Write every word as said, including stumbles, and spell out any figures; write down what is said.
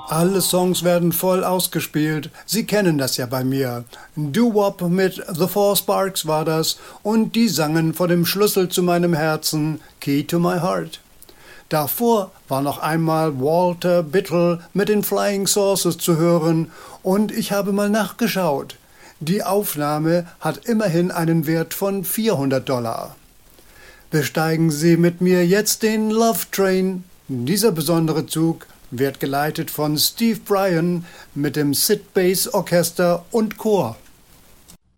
Alle Songs werden voll ausgespielt. Sie kennen das ja bei mir. Doo-Wop mit The Four Sparks war das und die sangen vor dem Schlüssel zu meinem Herzen, Key to My Heart. Davor war noch einmal Walter Bittle mit den Flying Saucers zu hören und ich habe mal nachgeschaut. Die Aufnahme hat immerhin einen Wert von vierhundert Dollar. Besteigen Sie mit mir jetzt den Love Train. Dieser besondere Zug wird geleitet von Steve Bryan mit dem Sid Bass Orchester und Chor.